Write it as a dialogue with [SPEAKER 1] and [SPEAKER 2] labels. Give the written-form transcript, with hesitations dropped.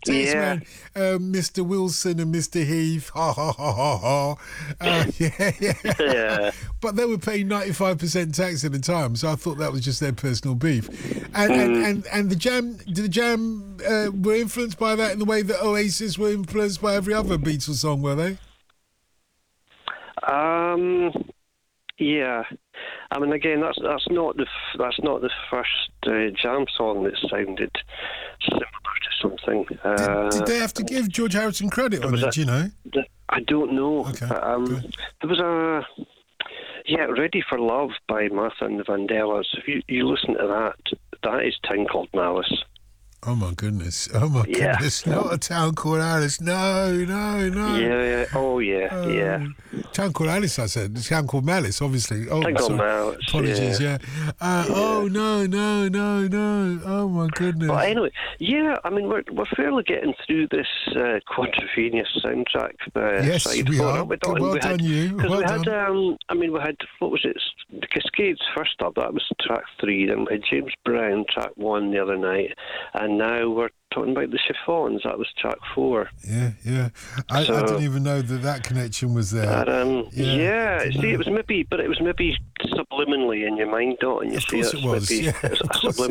[SPEAKER 1] Thanks,
[SPEAKER 2] Yeah.
[SPEAKER 1] man. Mr. Wilson and Mr. Heath. Ha ha ha ha ha. Yeah.
[SPEAKER 2] Yeah.
[SPEAKER 1] But they were paying 95% tax at the time, so I thought that was just their personal beef. And the Jam, did the Jam were influenced by that in the way that Oasis were influenced by every other Beatles song, were they?
[SPEAKER 2] Yeah. I mean, again, that's not the first Jam song that sounded similar to something.
[SPEAKER 1] Did they have to give George Harrison credit on it? Do you know?
[SPEAKER 2] I don't know.
[SPEAKER 1] Okay.
[SPEAKER 2] There was Ready for Love by Martha and the Vandellas. If you listen to that is Tinkled Malice.
[SPEAKER 1] Oh my goodness! Oh my goodness! Not A Town Called Alice. No.
[SPEAKER 2] Yeah. Oh yeah. Yeah.
[SPEAKER 1] Town Called Alice. I said. Town Called Malice. Obviously. Oh,
[SPEAKER 2] Tinkled Malice.
[SPEAKER 1] Apologies. Yeah. Oh no. Oh my goodness.
[SPEAKER 2] But anyway, yeah. I mean, we're fairly getting through this Quadrophenia soundtrack.
[SPEAKER 1] Yes,
[SPEAKER 2] side
[SPEAKER 1] we are. Well done, you.
[SPEAKER 2] Because we had what was it? The Cascades first up. That was track 3. Then we had James Brown, track 1 the other night, and now we're talking about the Chiffons. That was track 4.
[SPEAKER 1] Yeah. I didn't even know that connection was there.
[SPEAKER 2] See, it was maybe subliminally in your mind, don't you?
[SPEAKER 1] Of course it was. Yeah,
[SPEAKER 2] a subliminal